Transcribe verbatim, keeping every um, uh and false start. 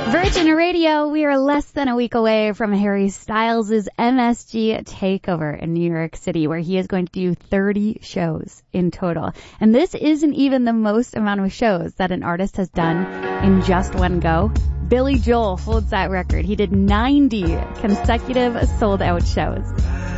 Virgin Radio, we are less than a week away from Harry Styles' M S G takeover in New York City, where he is going to do thirty shows in total. And this isn't even the most amount of shows that an artist has done in just one go. Billy Joel holds that record. He did ninety consecutive sold-out shows.